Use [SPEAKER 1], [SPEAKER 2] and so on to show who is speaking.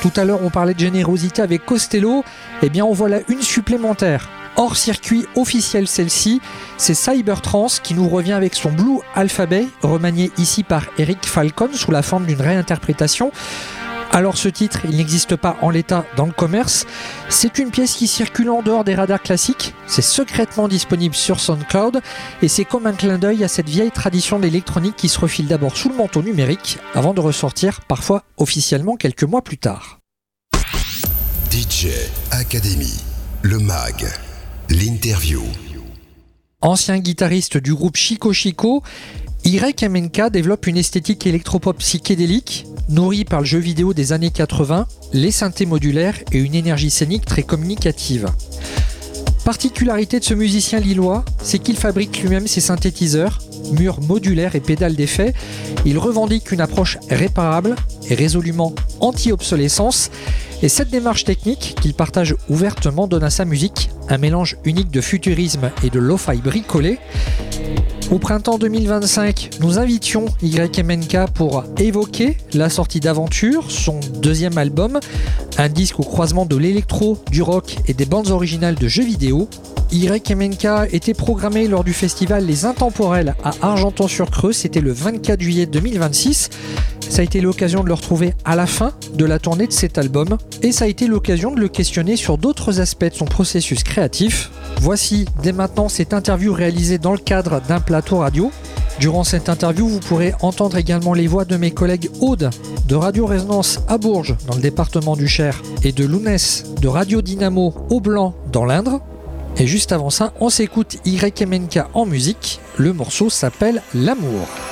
[SPEAKER 1] Tout à l'heure, on parlait de générosité avec Costello. Eh bien, en voilà une supplémentaire. Hors circuit officiel celle-ci, c'est Cybertrance qui nous revient avec son Blue Alphabet, remanié ici par Eric Falcon sous la forme d'une réinterprétation. Alors ce titre, il n'existe pas en l'état dans le commerce. C'est une pièce qui circule en dehors des radars classiques. C'est secrètement disponible sur SoundCloud et c'est comme un clin d'œil à cette vieille tradition de l'électronique qui se refile d'abord sous le manteau numérique avant de ressortir parfois officiellement quelques mois plus tard.
[SPEAKER 2] DJ Academy, le mag, l'interview.
[SPEAKER 1] Ancien guitariste du groupe Chico Chico, YMNK développe une esthétique électropop psychédélique, nourrie par le jeu vidéo des années 80, les synthés modulaires et une énergie scénique très communicative. Particularité de ce musicien lillois, c'est qu'il fabrique lui-même ses synthétiseurs, murs modulaires et pédales d'effet. Il revendique une approche réparable et résolument anti-obsolescence. Et cette démarche technique qu'il partage ouvertement donne à sa musique un mélange unique de futurisme et de lo-fi bricolé. Au printemps 2025, nous invitions YMNK pour évoquer la sortie d'Aventure, son deuxième album, un disque au croisement de l'électro, du rock et des bandes originales de jeux vidéo. YMNK était programmé lors du festival Les Intemporels à Argenton-sur-Creux, c'était le 24 juillet 2026. Ça a été l'occasion de le retrouver à la fin de la tournée de cet album et ça a été l'occasion de le questionner sur d'autres aspects de son processus créatif. Voici dès maintenant cette interview réalisée dans le cadre d'un plateau radio. Durant cette interview, vous pourrez entendre également les voix de mes collègues Aude de Radio Résonance à Bourges dans le département du Cher et de Lounès de Radio Dynamo au Blanc dans l'Indre. Et juste avant ça, on s'écoute YMNK en musique. Le morceau s'appelle L'amour.